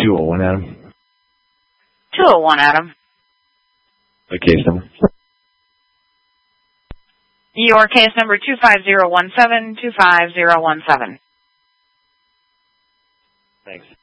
201, Adam. 201, Adam. The case number. Your case number 25017, 25017. Thanks.